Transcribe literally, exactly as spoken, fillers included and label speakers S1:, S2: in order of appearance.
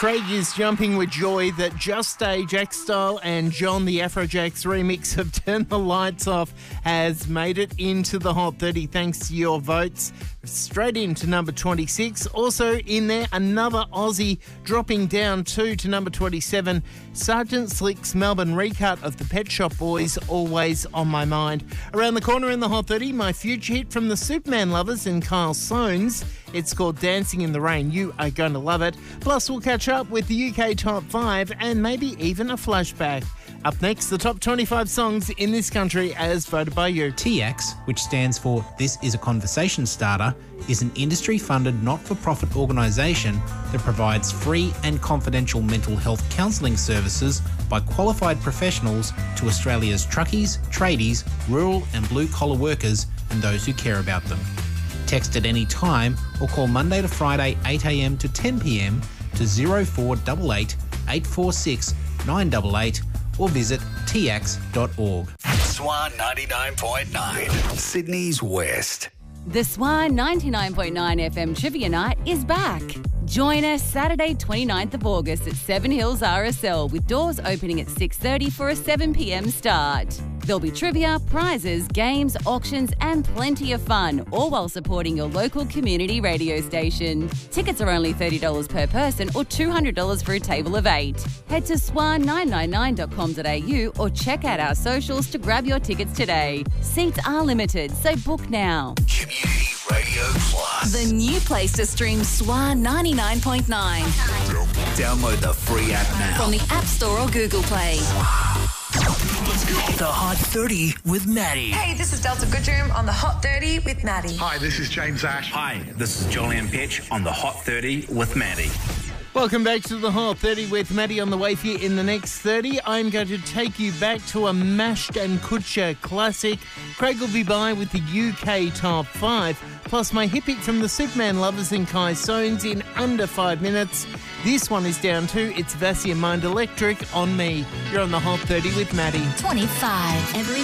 S1: Craig is jumping with joy that Just A, Jack Style and John the Afrojack's remix of Turn the Lights Off has made it into the Hot thirty thanks to your votes. Straight into number twenty-six. Also in there, another Aussie dropping down two to number twenty-seven. Sergeant Slick's Melbourne recut of the Pet Shop Boys, Always on My Mind. Around the corner in the Hot thirty, my future hit from the Superman lovers and Kyle Soanes. It's called Dancing in the Rain. You are going to love it. Plus, we'll catch up with the U K Top five and maybe even a flashback. Up next, the top twenty-five songs in this country as voted by you.
S2: T X, which stands for This is a Conversation Starter, is an industry-funded not-for-profit organisation that provides free and confidential mental health counselling services by qualified professionals to Australia's truckies, tradies, rural and blue-collar workers and those who care about them. Text at any time or call Monday to Friday eight a m to ten p m to zero four eight eight, eight four six, nine eight eight or visit t x dot org.
S3: Swan ninety-nine point nine, Sydney's West.
S4: The Swan ninety-nine point nine F M Trivia Night is back. Join us Saturday twenty-ninth of August at Seven Hills R S L with doors opening at six thirty for a seven p m start. There'll be trivia, prizes, games, auctions and plenty of fun, all while supporting your local community radio station. Tickets are only thirty dollars per person or two hundred dollars for a table of eight. Head to swan nine nine nine dot com dot a u or check out our socials to grab your tickets today. Seats are limited, so book now.
S3: Community Radio Plus.
S5: The new place to stream Swan ninety-nine point nine.
S3: Download the free app now.
S5: From the App Store or Google Play.
S3: The Hot thirty with Maddie.
S6: Hey, this is Delta Goodroom on the Hot thirty with Maddie.
S7: Hi, this is James Ash.
S8: Hi, this is Julian Pitch on the Hot thirty with Maddie.
S1: Welcome back to the Hot thirty with Maddie on the way for you. In the next thirty, I'm going to take you back to a mashed and kutcher classic. Craig will be by with the U K Top five, plus my hit pick from the Superman lovers and Kai Soanes in under five minutes. This one is down to It's Vassie and Mind Electric on me. You're on the Hot thirty with Maddie.
S5: twenty-five. Every